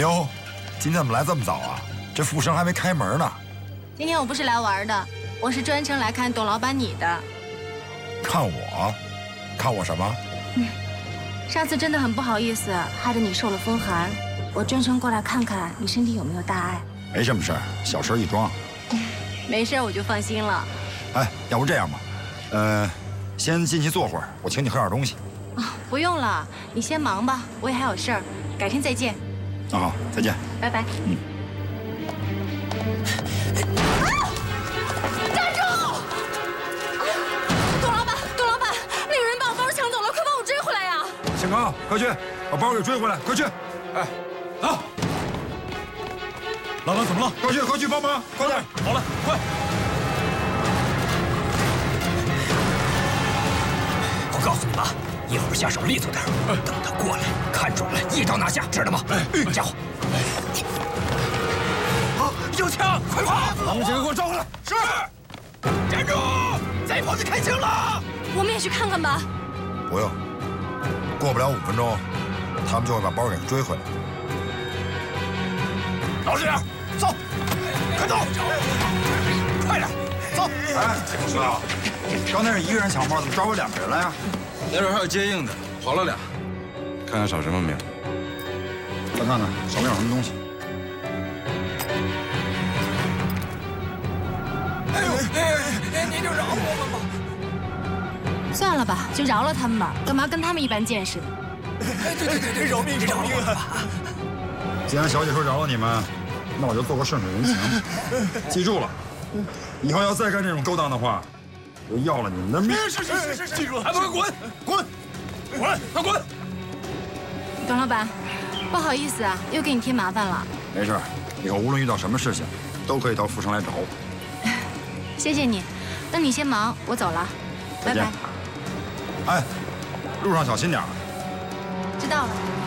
哟，今天怎么来这么早啊？这富生还没开门呢。 今天我不是来玩的，我是专程来看董老板你的。 看我？看我什么？ 上次真的很不好意思，害得你受了风寒。我专程过来看看你身体有没有大碍。 没什么事儿，小事一桩。 没事，我就放心了。 哎，要不这样吧，先进去坐会儿，我请你喝点东西。 啊，不用了，你先忙吧，我也还有事儿，改天再见。 那好，再见。 拜拜。 站住！董老板，董老板，那个人把我包抢走了，快帮我追回来呀！ 姓高，快去把包给追回来，快去！ 哎，走！老板怎么了？ 快去帮忙，快点！ 好了，快！ 我告诉你们，一会儿下手利索点，等他过来，看准了，一招拿下，知道吗？好家伙！有枪，快跑！ 把他们几个给我招回来！ 是。站住！再跑就开枪了。 我们也去看看吧。 不用，过不了5分钟，他们就会把包给追回来。 老实点，走，快走！快点，走！ 哎，哥，刚才是一个人抢包，怎么招回2个人来呀？ 那边还有接应的，跑了俩。看看少什么没有？ 再看看手里有什么东西。 您就饶我们吧。 算了吧，就饶了他们吧，干嘛跟他们一般见识呢？ 对，饶命啊！ 既然小姐说饶了你们，那我就做个顺水人情。记住了，以后要再干这种勾当的话，我要了你们的命。 是，记住了。还不快滚！快滚！ 董老板，不好意思啊，又给你添麻烦了。 没事，以后无论遇到什么事情，都可以到富生来找我。 谢谢你，那你先忙，我走了，拜拜。 哎，路上小心点儿。 知道了。